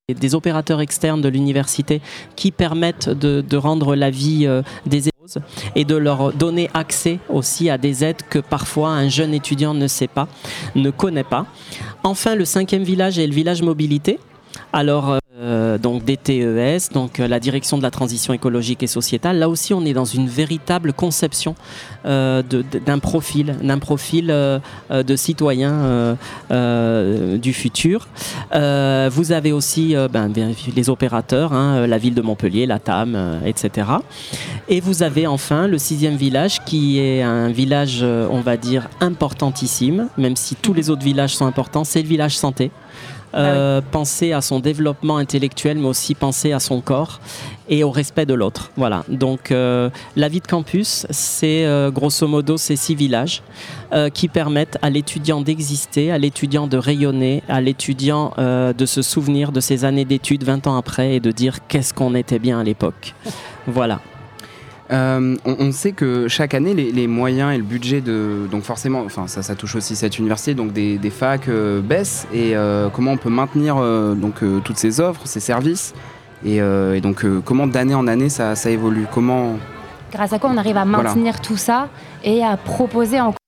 des opérateurs externes de l'université qui permettent de rendre la vie des élèves et de leur donner accès aussi à des aides que parfois un jeune étudiant ne sait pas, ne connaît pas. Enfin, le 5e village est le village mobilité. Alors, donc DTES, donc la direction de la transition écologique et sociétale. Là aussi, on est dans une véritable conception d'un profil de citoyen du futur. Vous avez aussi les opérateurs, la ville de Montpellier, la TAM, etc. Et vous avez enfin le 6e village qui est un village, on va dire, importantissime, même si tous les autres villages sont importants, c'est le village santé. Penser à son développement intellectuel, mais aussi penser à son corps et au respect de l'autre. Voilà. Donc, la vie de campus, c'est grosso modo ces 6 villages qui permettent à l'étudiant d'exister, à l'étudiant de rayonner, à l'étudiant de se souvenir de ses années d'études 20 ans après et de dire qu'est-ce qu'on était bien à l'époque. Voilà. On sait que chaque année, les moyens et le budget donc forcément, ça touche aussi cette université, donc des facs baissent. Et comment on peut maintenir toutes ces offres, ces services, et donc comment d'année en année ça évolue, comment... Grâce à quoi on arrive à maintenir tout ça et à proposer encore